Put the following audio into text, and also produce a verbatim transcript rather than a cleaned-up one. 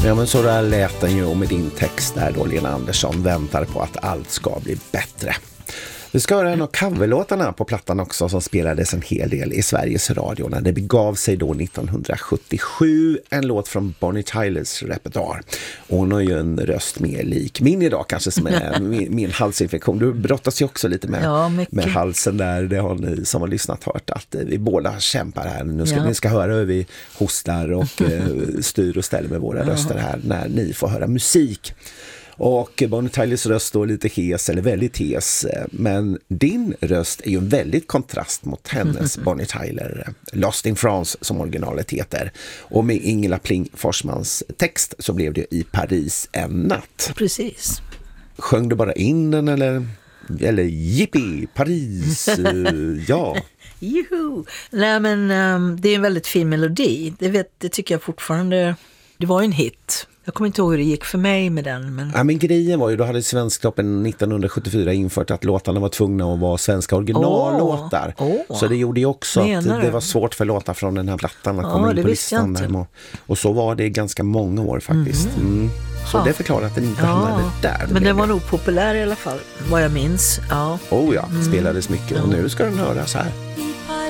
Ja, men så där lät den ju med din text där då, Lena Andersson, väntar på att allt ska bli bättre. Vi ska höra en av coverlåtarna på plattan också som spelades en hel del i Sveriges Radio när det begav sig då nittonhundrasjuttiosju. En låt från Bonnie Tylers repertoar. Hon har ju en röst mer lik min idag kanske som är min, min halsinfektion. Du brottas ju också lite med, ja, med halsen där. Det har ni som har lyssnat hört att vi båda kämpar här. Nu ska, ja. Ni ska höra hur vi hostar och styr och ställer med våra röster här när ni får höra musik. Och Bonnie Tylers röst står lite hes eller väldigt hes, men din röst är ju en väldigt kontrast mot hennes Bonnie Tyler, Lost in France som originalet heter. Och med Ingela Pling Forsmans text så blev det I Paris en natt. Precis. Sjöng du bara in den eller, eller Yippie, Paris, uh, ja. Juhu! Nej men um, det är en väldigt fin melodi, det, vet, det tycker jag fortfarande, det var en hit. Jag kommer inte ihåg hur det gick för mig med den. Men, ja, men grejen var ju, då hade Svensktoppen nittonhundrasjuttiofyra infört att låtarna var tvungna att vara svenska originallåtar. Oh, oh. Så det gjorde ju också Menar att det var svårt för låtar från den här plattan att oh, komma in på listan. Och, och så var det ganska många år faktiskt. Mm. Mm. Så ja. Det förklarar att den inte ja. hamnade där. Men den var nog populär i alla fall, vad jag minns. Ja. Oh ja, spelades mycket. Mm. Och nu ska den höras här.